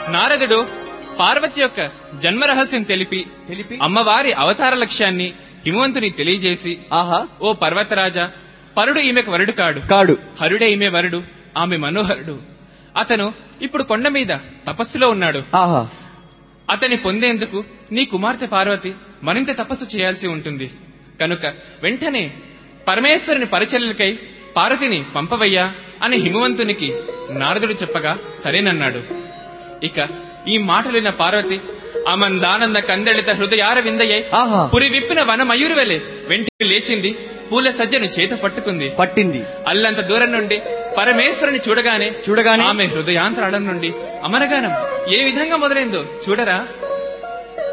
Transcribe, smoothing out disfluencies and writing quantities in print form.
నారదుడు పార్వతి యొక్క జన్మ రహస్యం తెలిపి అమ్మవారి అవతార లక్ష్యాన్ని హిమవంతుని తెలియజేసి, ఆహా, ఓ పర్వతరాజా, పరుడు ఈమెకు వరుడు కాడు, హరుడే ఈమె వరుడు, ఆమె మనోహరుడు. అతను ఇప్పుడు కొండ మీద తపస్సులో ఉన్నాడు. అతని పొందేందుకు నీ కుమార్తె పార్వతి మరింత తపస్సు చేయాల్సి ఉంటుంది. కనుక వెంటనే పరమేశ్వరుని పరిచర్యలకై పార్వతిని పంపవయ్యా అని హిమవంతునికి నారదుడు చెప్పగా సరేనన్నాడు. ఇక ఈ మాటలిన పార్వతి అమందానంద కందళిత హృదయార విందయ్యై పురి విప్పిన వన మయూరు వెలే వెంటనే లేచింది. పూల సజ్జను చేత పట్టింది. అల్లంత దూరం నుండి పరమేశ్వరుని చూడగానే ఆమె హృదయాంతరాళం నుండి అమరగానం ఏ విధంగా మొదలైందో చూడరా.